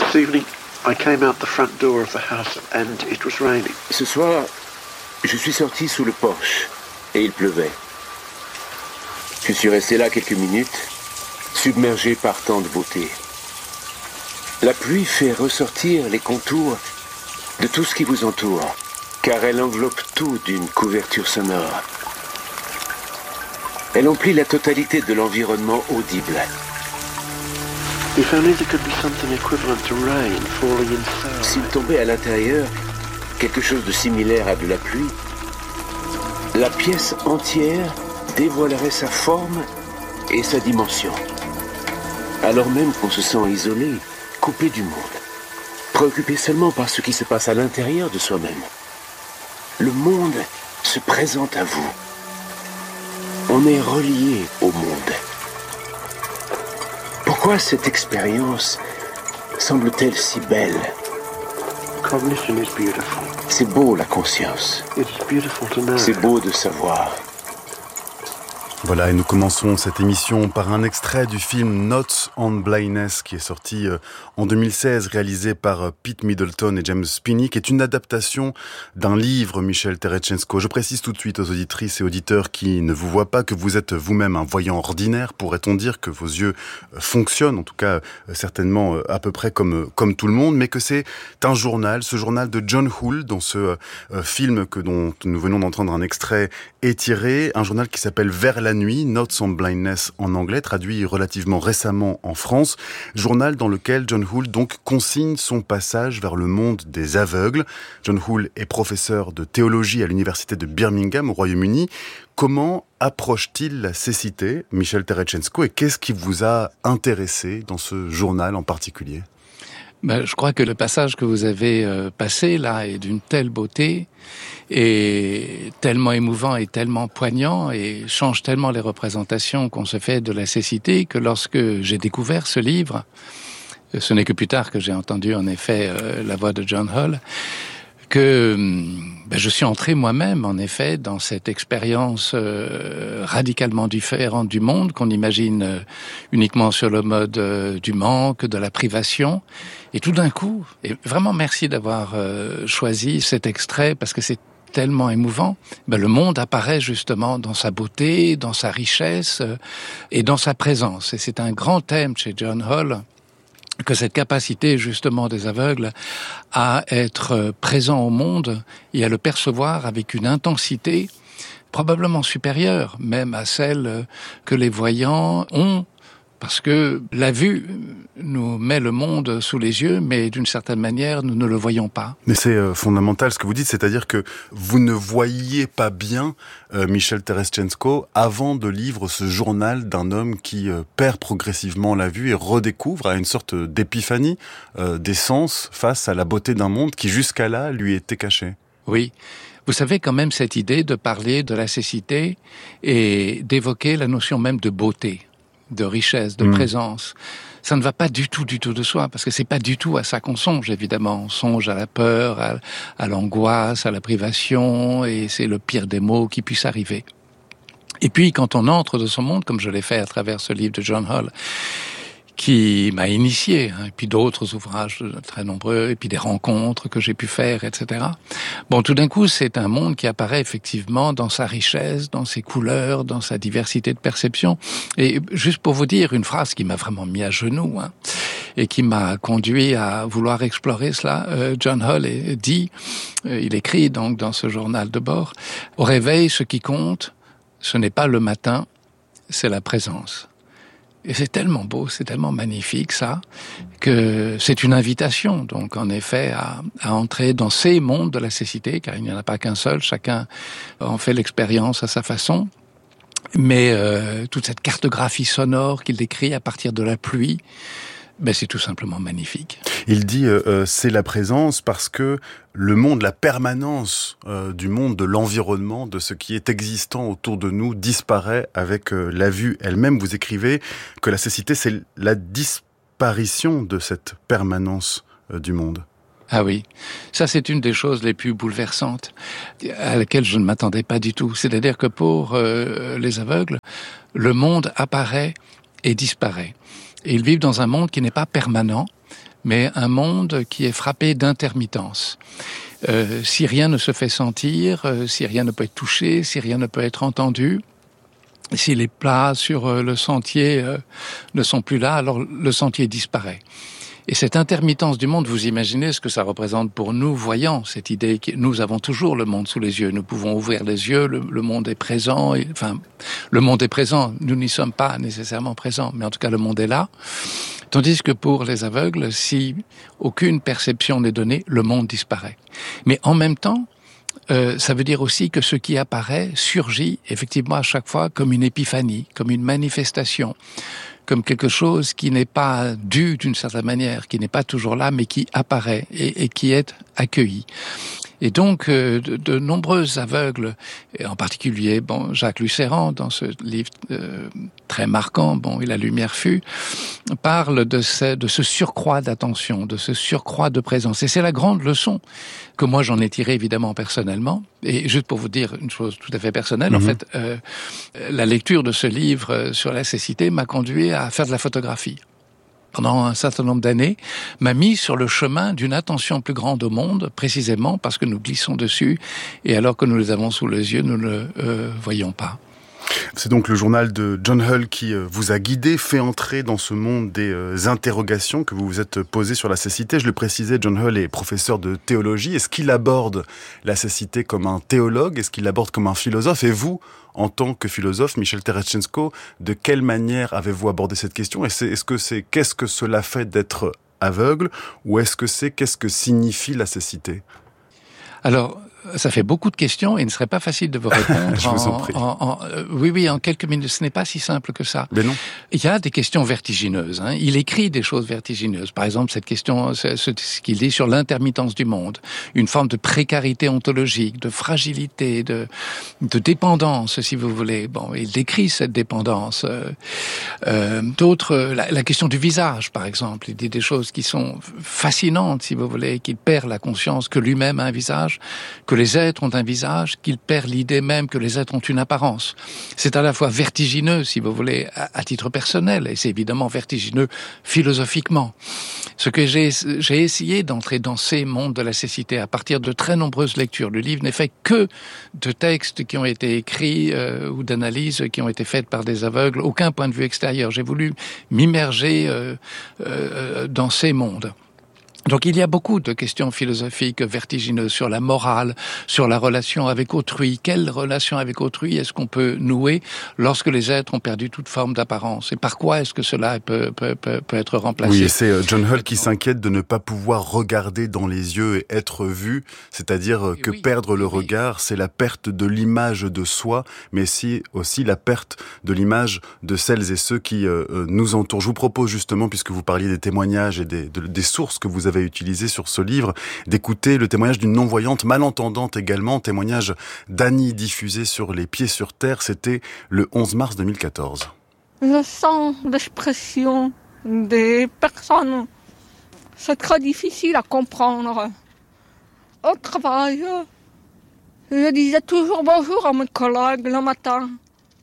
This evening, I came out the front door of the house and it was raining. Ce soir, je suis sorti sous le porche et il pleuvait. Je suis resté là quelques minutes, submergé par tant de beauté. La pluie fait ressortir les contours de tout ce qui vous entoure, car elle enveloppe tout d'une couverture sonore. Elle emplit la totalité de l'environnement audible. If only there could be something equivalent to rain falling inside. S'il tombait à l'intérieur quelque chose de similaire à de la pluie, la pièce entière dévoilerait sa forme et sa dimension. Alors même qu'on se sent isolé, coupé du monde, préoccupé seulement par ce qui se passe à l'intérieur de soi-même. Le monde se présente à vous. On est relié au monde. Pourquoi cette expérience semble-t-elle si belle? Cognition is beautiful. C'est beau la conscience. It is beautiful to know. C'est beau de savoir. Voilà, et nous commençons cette émission par un extrait du film Notes on Blindness qui est sorti en 2016, réalisé par Pete Middleton et James Spinney, qui est une adaptation d'un livre Michel Terechtchenko. Je précise tout de suite aux auditrices et auditeurs qui ne vous voient pas que vous êtes vous-même un voyant ordinaire. Pourrait-on dire que vos yeux fonctionnent, en tout cas certainement à peu près comme tout le monde, mais que c'est un journal, ce journal de John Hull, dont ce film dont nous venons d'entendre un extrait est tiré, un journal qui s'appelle Vers la nuit, Notes on Blindness en anglais, traduit relativement récemment en France, journal dans lequel John Hull donc consigne son passage vers le monde des aveugles. John Hull est professeur de théologie à l'université de Birmingham au Royaume-Uni. Comment approche-t-il la cécité, Michel Terechtchenko, et qu'est-ce qui vous a intéressé dans ce journal en particulier? Je crois que le passage que vous avez passé là est d'une telle beauté et tellement émouvant et tellement poignant et change tellement les représentations qu'on se fait de la cécité que lorsque j'ai découvert ce livre, ce n'est que plus tard que j'ai entendu en effet la voix de John Hull, que je suis entré moi-même, en effet, dans cette expérience radicalement différente du monde qu'on imagine uniquement sur le mode du manque, de la privation. Et tout d'un coup, et vraiment merci d'avoir choisi cet extrait parce que c'est tellement émouvant, le monde apparaît justement dans sa beauté, dans sa richesse et dans sa présence. Et c'est un grand thème chez John Hull, que cette capacité justement des aveugles à être présents au monde et à le percevoir avec une intensité probablement supérieure même à celle que les voyants ont, parce que la vue nous met le monde sous les yeux, mais d'une certaine manière, nous ne le voyons pas. Mais c'est fondamental ce que vous dites, c'est-à-dire que vous ne voyiez pas bien Michel Terechtchenko avant de lire ce journal d'un homme qui perd progressivement la vue et redécouvre à une sorte d'épiphanie des sens face à la beauté d'un monde qui jusqu'à là lui était caché. Oui. Vous savez quand même cette idée de parler de la cécité et d'évoquer la notion même de beauté, de richesse, de présence. Ça ne va pas du tout de soi, parce que c'est pas du tout à ça qu'on songe, évidemment. On songe à la peur, à l'angoisse, à la privation, et c'est le pire des maux qui puisse arriver. Et puis, quand on entre dans ce monde, comme je l'ai fait à travers ce livre de John Hull, qui m'a initié, et puis d'autres ouvrages très nombreux, et puis des rencontres que j'ai pu faire, etc. Tout d'un coup, c'est un monde qui apparaît effectivement dans sa richesse, dans ses couleurs, dans sa diversité de perception. Et juste pour vous dire une phrase qui m'a vraiment mis à genoux, et qui m'a conduit à vouloir explorer cela, John Hull dit, il écrit donc dans ce journal de bord, « Au réveil, ce qui compte, ce n'est pas le matin, c'est la présence ». Et c'est tellement beau, c'est tellement magnifique ça, que c'est une invitation donc en effet à entrer dans ces mondes de la cécité, car il n'y en a pas qu'un seul, chacun en fait l'expérience à sa façon. Mais toute cette cartographie sonore qu'il décrit à partir de la pluie, c'est tout simplement magnifique. Il dit c'est la présence parce que le monde, la permanence du monde, de l'environnement, de ce qui est existant autour de nous disparaît avec la vue elle-même. Vous écrivez que la cécité, c'est la disparition de cette permanence du monde. Ah oui, ça c'est une des choses les plus bouleversantes à laquelle je ne m'attendais pas du tout. C'est-à-dire que pour les aveugles, le monde apparaît et disparaît. Et ils vivent dans un monde qui n'est pas permanent, mais un monde qui est frappé d'intermittence. Si rien ne se fait sentir, si rien ne peut être touché, si rien ne peut être entendu, si les pas sur le sentier ne sont plus là, alors le sentier disparaît. Et cette intermittence du monde, vous imaginez ce que ça représente pour nous, voyants, cette idée que nous avons toujours le monde sous les yeux. Nous pouvons ouvrir les yeux, le monde est présent. Le monde est présent, nous n'y sommes pas nécessairement présents, mais en tout cas, le monde est là. Tandis que pour les aveugles, si aucune perception n'est donnée, le monde disparaît. Mais en même temps, ça veut dire aussi que ce qui apparaît surgit effectivement à chaque fois comme une épiphanie, comme une manifestation, comme quelque chose qui n'est pas dû d'une certaine manière, qui n'est pas toujours là, mais qui apparaît et qui est accueilli. Et donc, de nombreux aveugles, et en particulier, Jacques Lucéran, dans ce livre très marquant, Et la lumière fut, parle de ce surcroît d'attention, de ce surcroît de présence. Et c'est la grande leçon que moi j'en ai tirée évidemment personnellement. Et juste pour vous dire une chose tout à fait personnelle, en fait, la lecture de ce livre sur la cécité m'a conduit à faire de la photographie. Pendant un certain nombre d'années, m'a mis sur le chemin d'une attention plus grande au monde, précisément parce que nous glissons dessus, et alors que nous les avons sous les yeux, nous ne le voyons pas. C'est donc le journal de John Hull qui vous a guidé, fait entrer dans ce monde des interrogations que vous vous êtes posées sur la cécité. Je le précisais, John Hull est professeur de théologie. Est-ce qu'il aborde la cécité comme un théologue? Est-ce qu'il l'aborde comme un philosophe? Et vous, en tant que philosophe, Michel Terestchenko, de quelle manière avez-vous abordé cette question? Qu'est-ce que cela fait d'être aveugle? Ou est-ce que qu'est-ce que signifie la cécité? Alors, ça fait beaucoup de questions et il ne serait pas facile de vous répondre. Je vous en prie. Oui, en quelques minutes. Ce n'est pas si simple que ça. Mais non. Il y a des questions vertigineuses. Il écrit des choses vertigineuses. Par exemple, cette question, ce qu'il dit sur l'intermittence du monde, une forme de précarité ontologique, de fragilité, de dépendance, si vous voulez. Il décrit cette dépendance. D'autres, la question du visage, par exemple. Il dit des choses qui sont fascinantes, si vous voulez, qu'il perd la conscience que lui-même a un visage, que les êtres ont un visage, qu'il perd l'idée même que les êtres ont une apparence. C'est à la fois vertigineux, si vous voulez, à titre personnel, et c'est évidemment vertigineux philosophiquement. Ce que j'ai essayé d'entrer dans ces mondes de la cécité à partir de très nombreuses lectures. Le livre n'est fait que de textes qui ont été écrits ou d'analyses qui ont été faites par des aveugles, aucun point de vue extérieur. J'ai voulu m'immerger dans ces mondes. Donc il y a beaucoup de questions philosophiques vertigineuses sur la morale, sur la relation avec autrui. Quelle relation avec autrui est-ce qu'on peut nouer lorsque les êtres ont perdu toute forme d'apparence? Et par quoi est-ce que cela peut être remplacé? Oui, et c'est John Hull qui s'inquiète de ne pas pouvoir regarder dans les yeux et être vu, c'est-à-dire que perdre le regard, c'est la perte de l'image de soi, mais aussi la perte de l'image de celles et ceux qui nous entourent. Je vous propose justement, puisque vous parliez des témoignages et des sources que vous avez utilisé sur ce livre, d'écouter le témoignage d'une non-voyante malentendante également, témoignage d'Annie diffusé sur Les Pieds sur Terre, c'était le 11 mars 2014. Je sens l'expression des personnes. C'est très difficile à comprendre. Au travail, je disais toujours bonjour à mes collègues le matin.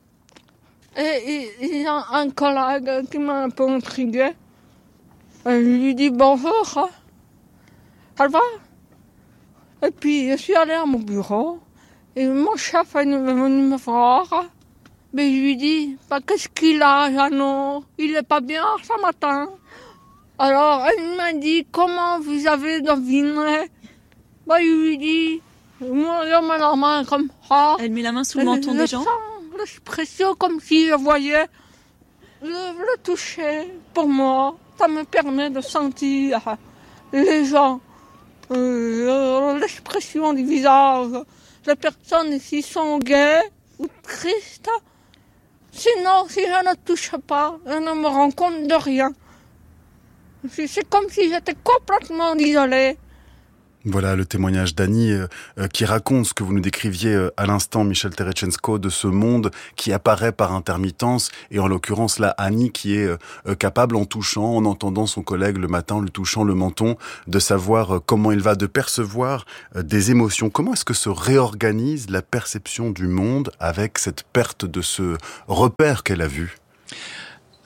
Et il y a un collègue qui m'a un peu intrigué. Je lui dis bonjour, ça va? Et puis je suis allée à mon bureau et mon chef est venu me voir. Mais je lui dis, qu'est-ce qu'il a, Jeannot? Il n'est pas bien ce matin. Alors elle m'a dit, comment vous avez deviné? Je lui dis, moi je mets la main comme ça. Elle met la main sous le menton des gens? Je sens l'expression comme si je voyais. Je le toucher pour moi. Ça me permet de sentir les gens, l'expression du visage. Les personnes ici sont gaies ou tristes. Sinon, si je ne touche pas, je ne me rends compte de rien. C'est comme si j'étais complètement isolée. Voilà le témoignage d'Annie qui raconte ce que vous nous décriviez à l'instant, Michel Terestchenko, de ce monde qui apparaît par intermittence, et en l'occurrence là, Annie qui est capable, en touchant, en entendant son collègue le matin, lui touchant le menton, de savoir comment il va, de percevoir des émotions. Comment est-ce que se réorganise la perception du monde avec cette perte de ce repère qu'elle a vu ?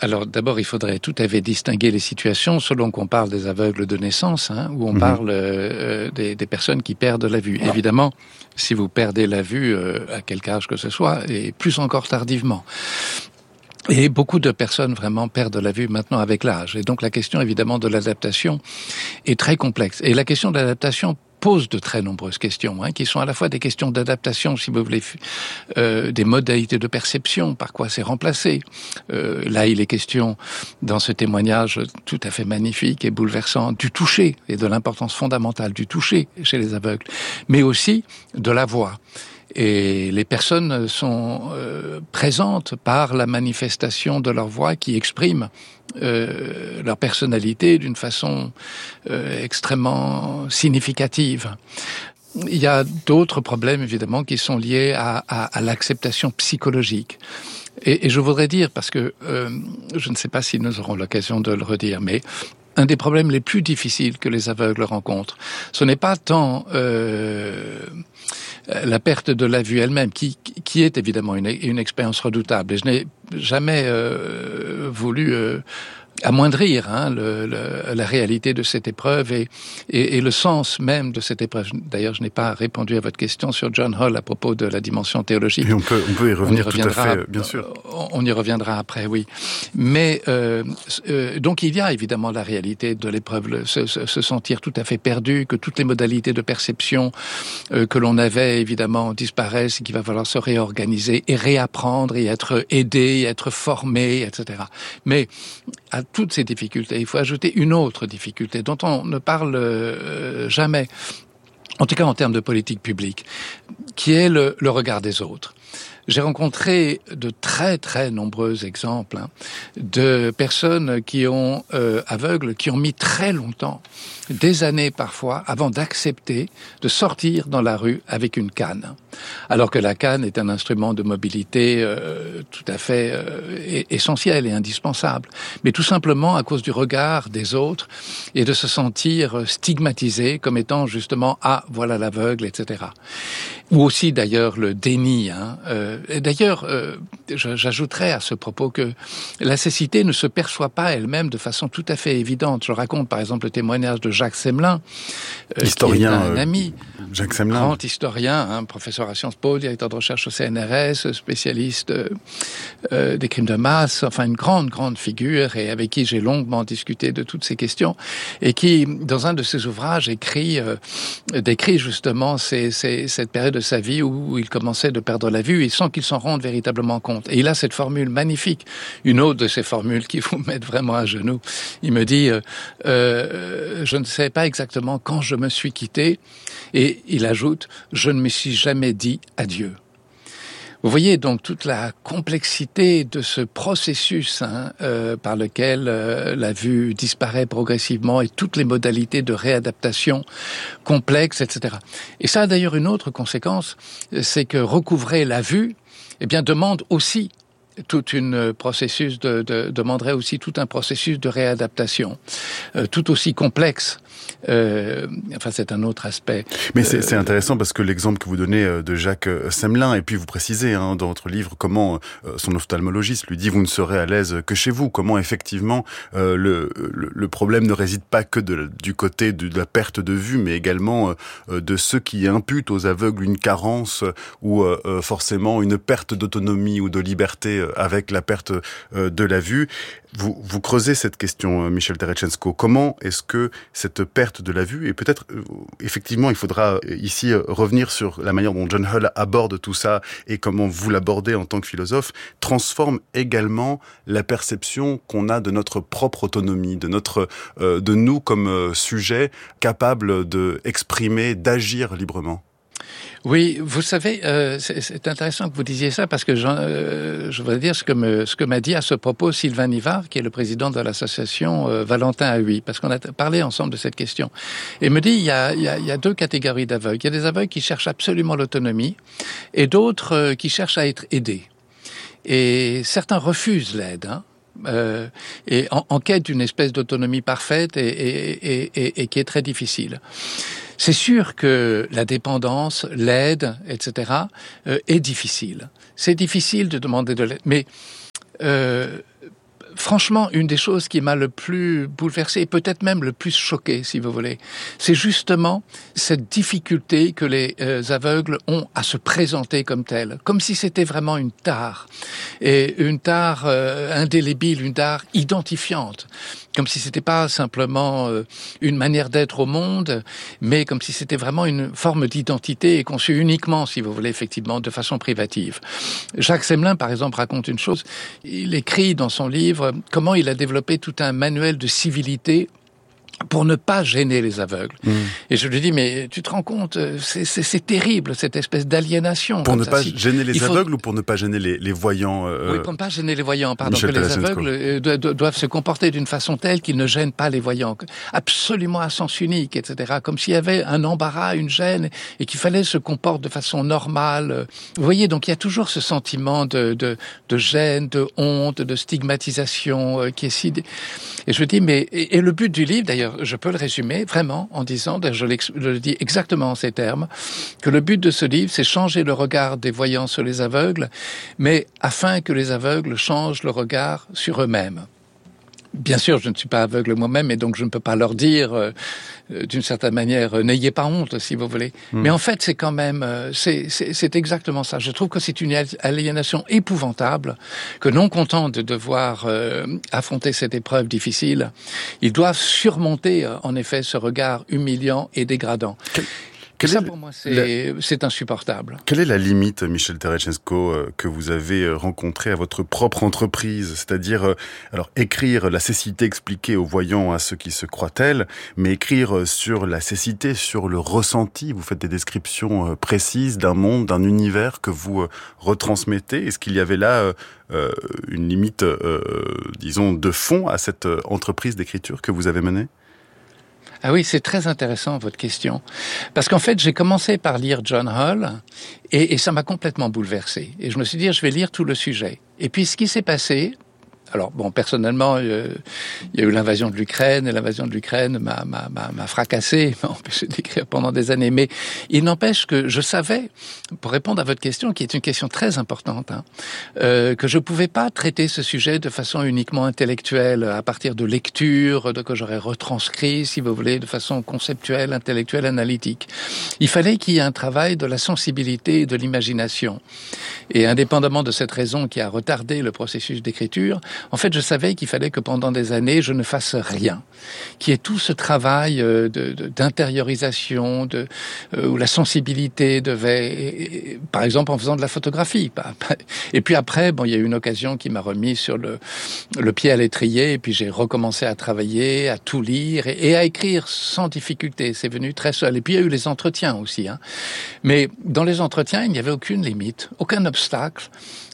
Alors d'abord, il faudrait tout à fait distinguer les situations selon qu'on parle des aveugles de naissance, ou on parle des personnes qui perdent la vue. Évidemment, si vous perdez la vue à quelque âge que ce soit, et plus encore tardivement. Et beaucoup de personnes vraiment perdent la vue maintenant avec l'âge. Et donc la question évidemment de l'adaptation est très complexe. Et la question de l'adaptation pose de très nombreuses questions, qui sont à la fois des questions d'adaptation, si vous voulez, des modalités de perception, par quoi c'est remplacé. Là, il est question, dans ce témoignage tout à fait magnifique et bouleversant, du toucher et de l'importance fondamentale du toucher chez les aveugles, mais aussi de la voix. Et les personnes sont présentes par la manifestation de leur voix qui exprime leur personnalité d'une façon extrêmement significative. Il y a d'autres problèmes, évidemment, qui sont liés à l'acceptation psychologique. Et je voudrais dire, parce que je ne sais pas si nous aurons l'occasion de le redire, mais un des problèmes les plus difficiles que les aveugles rencontrent, ce n'est pas tant la perte de la vue elle-même, qui est évidemment une expérience redoutable. Et je n'ai jamais voulu amoindrir la réalité de cette épreuve et le sens même de cette épreuve. D'ailleurs, je n'ai pas répondu à votre question sur John Hall à propos de la dimension théologique. Et on peut y revenir tout à fait, bien sûr. On y reviendra après, oui. Mais donc il y a évidemment la réalité de l'épreuve, se sentir tout à fait perdu, que toutes les modalités de perception que l'on avait évidemment disparaissent, et qu'il va falloir se réorganiser et réapprendre et être aidé, et être formé, etc. Mais à toutes ces difficultés, il faut ajouter une autre difficulté dont on ne parle jamais, en tout cas en termes de politique publique, qui est le regard des autres. J'ai rencontré de très très nombreux exemples de personnes qui ont aveugles, qui ont mis très longtemps, des années parfois, avant d'accepter de sortir dans la rue avec une canne. Alors que la canne est un instrument de mobilité tout à fait essentiel et indispensable. Mais tout simplement à cause du regard des autres et de se sentir stigmatisé comme étant justement « ah, voilà l'aveugle », etc. Ou aussi d'ailleurs le déni. Et d'ailleurs, j'ajouterais à ce propos que la cécité ne se perçoit pas elle-même de façon tout à fait évidente. Je raconte par exemple le témoignage de Jacques Semelin, historien, qui est un ami, Jacques Semelin, grand historien, professeur à Sciences Po, directeur de recherche au CNRS, spécialiste des crimes de masse, enfin une grande figure, et avec qui j'ai longuement discuté de toutes ces questions, et qui, dans un de ses ouvrages, décrit justement cette période de sa vie où il commençait de perdre la vue, et sans qu'il s'en rende véritablement compte. Et il a cette formule magnifique, une autre de ces formules qui vous mettent vraiment à genoux. Il me dit je ne sais pas exactement quand je me suis quitté, et il ajoute, je ne me suis jamais dit adieu. Vous voyez donc toute la complexité de ce processus par lequel la vue disparaît progressivement et toutes les modalités de réadaptation complexes, etc. Et ça a d'ailleurs une autre conséquence, c'est que recouvrer la vue, demande aussi demanderait aussi tout un processus de réadaptation, tout aussi complexe. C'est un autre aspect. Mais c'est intéressant parce que l'exemple que vous donnez de Jacques Semelin, et puis vous précisez dans votre livre comment son ophtalmologiste lui dit vous ne serez à l'aise que chez vous, comment effectivement le problème ne réside pas que du côté de la perte de vue, mais également de ceux qui imputent aux aveugles une carence ou forcément une perte d'autonomie ou de liberté avec la perte de la vue. Vous creusez cette question, Michel Terechenko. Comment est-ce que cette perte de la vue, et peut-être, effectivement, il faudra ici revenir sur la manière dont John Hall aborde tout ça et comment vous l'abordez en tant que philosophe, transforme également la perception qu'on a de notre propre autonomie, de nous comme sujet capable de exprimer, d'agir librement. Oui, vous savez, c'est intéressant que vous disiez ça parce que je voudrais dire ce que m'a dit à ce propos Sylvain Nivard, qui est le président de l'association Valentin à Huy, parce qu'on a parlé ensemble de cette question. Et me dit, il y a deux catégories d'aveugles. Il y a des aveugles qui cherchent absolument l'autonomie et d'autres qui cherchent à être aidés. Et certains refusent l'aide, et en quête d'une espèce d'autonomie parfaite et qui est très difficile. C'est sûr que la dépendance, l'aide, etc., est difficile. C'est difficile de demander de l'aide. Mais franchement, une des choses qui m'a le plus bouleversé, et peut-être même le plus choqué, si vous voulez, c'est justement cette difficulté que les aveugles ont à se présenter comme tels, comme si c'était vraiment une tare, et une tare indélébile, une tare identifiante, comme si c'était pas simplement une manière d'être au monde, mais comme si c'était vraiment une forme d'identité et conçue uniquement, si vous voulez, effectivement, de façon privative. Jacques Semelin, par exemple, raconte une chose. Il écrit dans son livre comment il a développé tout un manuel de civilité pour ne pas gêner les aveugles. Et je lui dis, mais tu te rends compte, c'est terrible, cette espèce d'aliénation. Pour ne pas gêner les aveugles ou pour ne pas gêner les voyants Oui, pour ne pas gêner les voyants, pardon. Michel que les aveugles doivent se comporter d'une façon telle qu'ils ne gênent pas les voyants. Absolument à sens unique, etc. Comme s'il y avait un embarras, une gêne, et qu'il fallait se comporter de façon normale. Vous voyez, donc il y a toujours ce sentiment de gêne, de honte, de stigmatisation qui est si... Et je lui dis, mais... Et le but du livre, d'ailleurs, je peux le résumer vraiment en disant, je le dis exactement en ces termes, que le but de ce livre, c'est changer le regard des voyants sur les aveugles, mais afin que les aveugles changent le regard sur eux-mêmes. Bien sûr, je ne suis pas aveugle moi-même et donc je ne peux pas leur dire, d'une certaine manière, n'ayez pas honte, si vous voulez. Mais en fait, c'est quand même, c'est exactement ça. Je trouve que c'est une aliénation épouvantable, que non contents de devoir affronter cette épreuve difficile, ils doivent surmonter, en effet, ce regard humiliant et dégradant. Ça, pour moi, c'est insupportable. Quelle est la limite, Michel Terechesco, que vous avez rencontrée à votre propre entreprise? C'est-à-dire, alors, écrire la cécité expliquée aux voyants, à ceux qui se croient tels, mais écrire sur la cécité, sur le ressenti. Vous faites des descriptions précises d'un monde, d'un univers que vous retransmettez. Est-ce qu'il y avait là une limite, disons, de fond à cette entreprise d'écriture que vous avez menée? Ah oui, c'est très intéressant votre question. Parce qu'en fait, j'ai commencé par lire John Hull et ça m'a complètement bouleversé. Et je me suis dit, je vais lire tout le sujet. Et puis, ce qui s'est passé... Alors bon, personnellement, il y a eu l'invasion de l'Ukraine, et l'invasion de l'Ukraine m'a fracassé, m'a empêché d'écrire pendant des années. Mais il n'empêche que je savais, pour répondre à votre question, qui est une question très importante, que je pouvais pas traiter ce sujet de façon uniquement intellectuelle, à partir de lectures, que j'aurais retranscrit, si vous voulez, de façon conceptuelle, intellectuelle, analytique. Il fallait qu'il y ait un travail de la sensibilité et de l'imagination. Et indépendamment de cette raison qui a retardé le processus d'écriture, en fait, je savais qu'il fallait que pendant des années, je ne fasse rien. Qu'il y ait tout ce travail d'intériorisation, où la sensibilité devait, par exemple, en faisant de la photographie. Et puis après, bon, il y a eu une occasion qui m'a remis sur le pied à l'étrier, et puis j'ai recommencé à travailler, à tout lire et à écrire sans difficulté. C'est venu très seul. Et puis il y a eu les entretiens aussi. Mais dans les entretiens, il n'y avait aucune limite, aucun obstacle.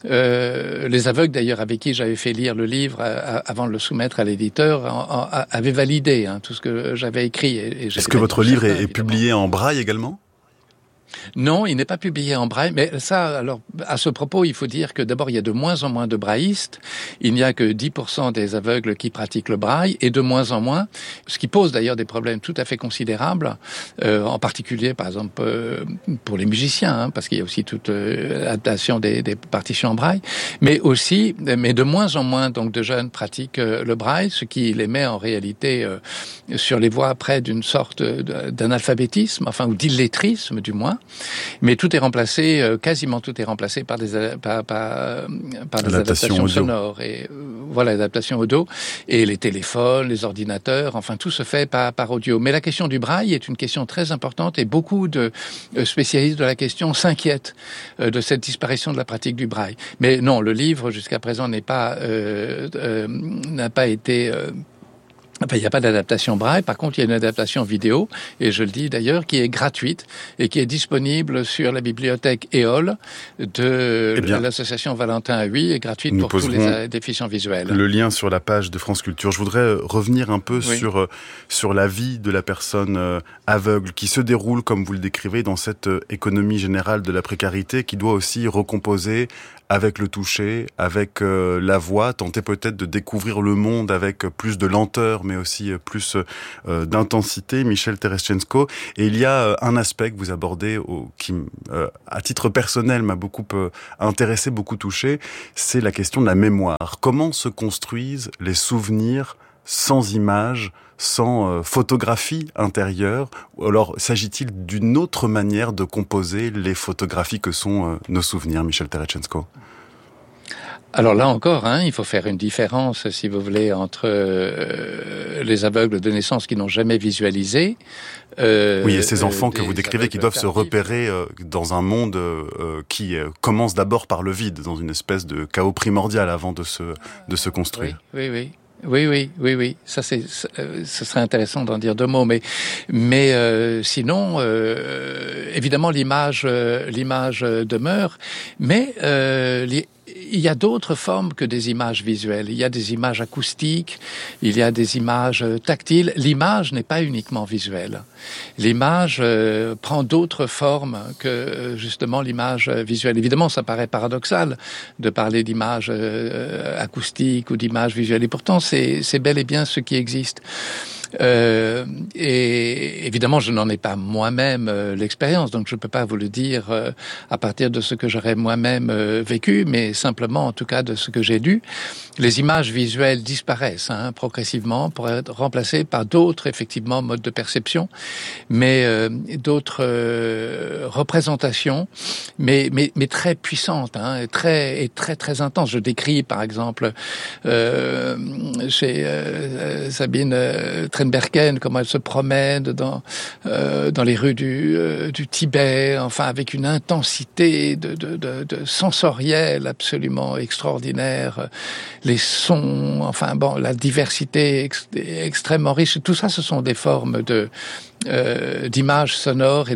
Les aveugles, d'ailleurs, avec qui j'avais fait lire le livre avant de le soumettre à l'éditeur, avaient validé tout ce que j'avais écrit. Est-ce que votre livre est publié en braille également ? Non, il n'est pas publié en braille, mais ça, alors, à ce propos, il faut dire que d'abord, il y a de moins en moins de braillistes. Il n'y a que 10% des aveugles qui pratiquent le braille, et de moins en moins, ce qui pose d'ailleurs des problèmes tout à fait considérables, en particulier, par exemple, pour les musiciens, parce qu'il y a aussi toute adaptation des partitions en braille, mais de moins en moins, donc, de jeunes pratiquent le braille, ce qui les met en réalité sur les voies près d'une sorte d'analphabétisme, ou d'illettrisme, du moins. Mais tout est remplacé, quasiment tout est remplacé par des adaptations sonores et voilà, l'adaptation audio et les téléphones, les ordinateurs, tout se fait par audio. Mais la question du braille est une question très importante et beaucoup de spécialistes de la question s'inquiètent de cette disparition de la pratique du braille. Mais non, le livre jusqu'à présent n'a pas été il n'y a pas d'adaptation braille. Par contre, il y a une adaptation vidéo, et je le dis d'ailleurs, qui est gratuite et qui est disponible sur la bibliothèque EOL de l'association Valentin Huy, et gratuite pour tous les déficients visuels. Le lien sur la page de France Culture. Je voudrais revenir un peu sur la vie de la personne aveugle qui se déroule, comme vous le décrivez, dans cette économie générale de la précarité qui doit aussi recomposer avec le toucher, avec la voix, tenter peut-être de découvrir le monde avec plus de lenteur, mais aussi plus d'intensité, Michel Tereszczenko. Et il y a un aspect que vous abordez qui, à titre personnel, m'a beaucoup intéressé, beaucoup touché, c'est la question de la mémoire. Comment se construisent les souvenirs sans images, sans photographie intérieure? Ou alors s'agit-il d'une autre manière de composer les photographies que sont nos souvenirs, Michel Tereszczenko? Alors là encore, il faut faire une différence, si vous voulez, entre les aveugles de naissance qui n'ont jamais visualisé. Oui, et ces enfants que vous décrivez qui doivent se repérer dans un monde qui commence d'abord par le vide, dans une espèce de chaos primordial avant de se construire. Oui. Ça, ce serait intéressant d'en dire deux mots, mais sinon, évidemment, l'image demeure, mais il y a d'autres formes que des images visuelles. Il y a des images acoustiques, il y a des images tactiles. L'image n'est pas uniquement visuelle. L'image prend d'autres formes que justement l'image visuelle. Évidemment, ça paraît paradoxal de parler d'image acoustique ou d'image visuelle, et pourtant c'est bel et bien ce qui existe. Et évidemment, je n'en ai pas moi-même l'expérience, donc je ne peux pas vous le dire à partir de ce que j'aurais moi-même vécu, mais simplement, en tout cas, de ce que j'ai lu. Les images visuelles disparaissent progressivement pour être remplacées par d'autres, effectivement, modes de perception, mais d'autres représentations, mais très puissantes, et très intenses. Je décris, par exemple, chez Sabine Trenberken, comment elle se promène dans les rues du Tibet, enfin avec une intensité de sensorielle absolument extraordinaire, les sons, enfin bon, la diversité extrêmement riche. Tout ça, ce sont des formes d'images sonores et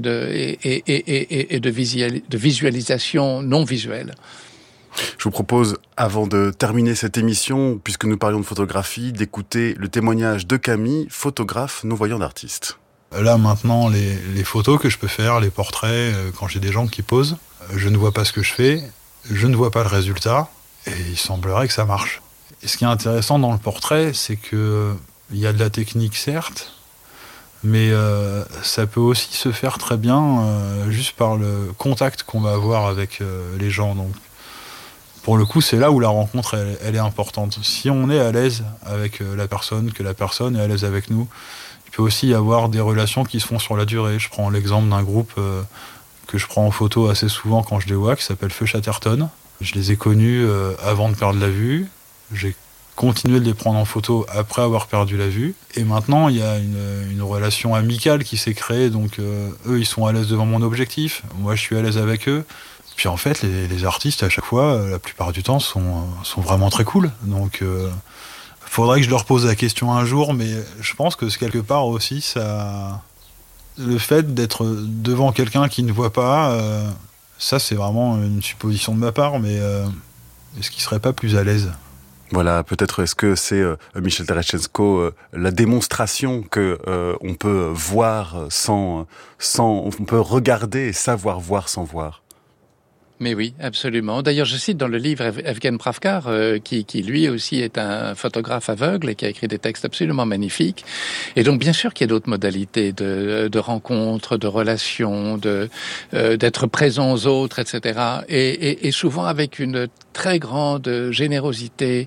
de visualisation non visuelle. Je vous propose, avant de terminer cette émission, puisque nous parlions de photographie, d'écouter le témoignage de Camille, photographe non-voyant d'artiste. Là, maintenant, les photos que je peux faire, les portraits, quand j'ai des gens qui posent, je ne vois pas ce que je fais, je ne vois pas le résultat, et il semblerait que ça marche. Et ce qui est intéressant dans le portrait, c'est que il y a de la technique, certes, mais ça peut aussi se faire très bien juste par le contact qu'on va avoir avec les gens. Donc, pour le coup, c'est là où la rencontre, elle est importante. Si on est à l'aise avec la personne, que la personne est à l'aise avec nous, il peut aussi y avoir des relations qui se font sur la durée. Je prends l'exemple d'un groupe que je prends en photo assez souvent quand je les vois, qui s'appelle Feu Chatterton. Je les ai connus avant de perdre la vue. J'ai continué de les prendre en photo après avoir perdu la vue. Et maintenant, il y a une relation amicale qui s'est créée. Donc, eux, ils sont à l'aise devant mon objectif. Moi, je suis à l'aise avec eux. Puis en fait, les artistes, à chaque fois, la plupart du temps, sont vraiment très cool. Donc, faudrait que je leur pose la question un jour, mais je pense que quelque part aussi, ça, le fait d'être devant quelqu'un qui ne voit pas, ça, c'est vraiment une supposition de ma part, mais est-ce qu'il serait pas plus à l'aise ? Voilà, peut-être est-ce que c'est Michel Tereszczenko la démonstration que on peut voir sans on peut regarder et savoir voir sans voir. Mais oui, absolument. D'ailleurs, je cite dans le livre Evgen Pravkar, qui lui aussi est un photographe aveugle et qui a écrit des textes absolument magnifiques. Et donc, bien sûr qu'il y a d'autres modalités de rencontres, de relations, d'être présent aux autres, etc. Et souvent avec une très grande générosité,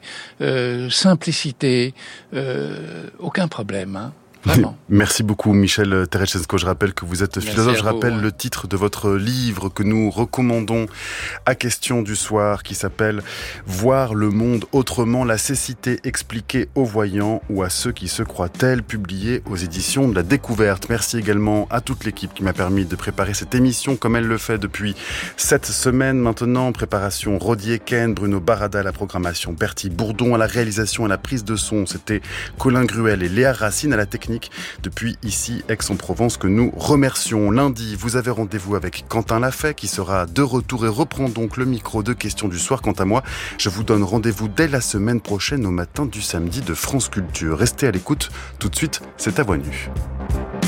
simplicité, aucun problème, Vraiment. Merci beaucoup Michel Tereszczenko. Je rappelle que vous êtes philosophe. Je rappelle le titre de votre livre que nous recommandons à Question du soir, qui s'appelle « Voir le monde autrement, la cécité expliquée aux voyants ou à ceux qui se croient tels », publié aux éditions de La Découverte. Merci également à toute l'équipe qui m'a permis de préparer cette émission comme elle le fait depuis 7 semaines maintenant. Préparation Rodier Ken, Bruno Barada à la programmation, Bertie Bourdon à la réalisation et à la prise de son. C'était Colin Gruel et Léa Racine à la technique. Depuis ici, Aix-en-Provence, que nous remercions. Lundi, vous avez rendez-vous avec Quentin Lafay qui sera de retour et reprend donc le micro de Questions du soir. Quant à moi, je vous donne rendez-vous dès la semaine prochaine au matin du samedi de France Culture. Restez à l'écoute. Tout de suite, c'est à voix nue.